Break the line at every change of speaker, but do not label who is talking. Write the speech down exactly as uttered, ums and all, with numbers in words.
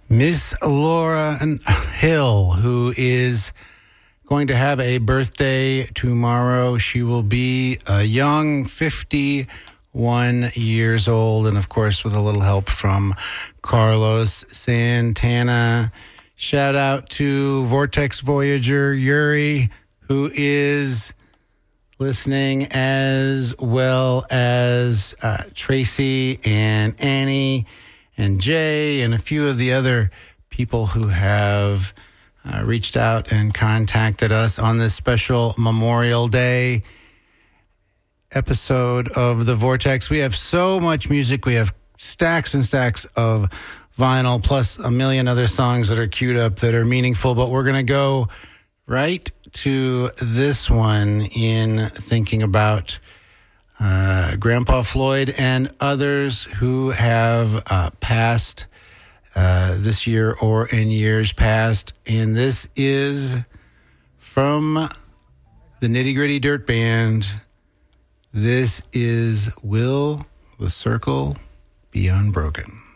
Miss Laura Hill, who is going to have a birthday tomorrow. She will be a young fifty-one years old, and of course with a little help from Carlos Santana. Shout out to Vortex Voyager Yuri, who is listening, as well as uh, Tracy and Annie and Jay and a few of the other people who have uh, reached out and contacted us on this special Memorial Day episode of The Vortex. We have so much music. We have stacks and stacks of vinyl, plus a million other songs that are queued up that are meaningful, but we're going to go right to this one in thinking about uh, Grandpa Floyd and others who have uh, passed uh, this year or in years past. And this is from the Nitty Gritty Dirt Band. This is Will the Circle Be Unbroken?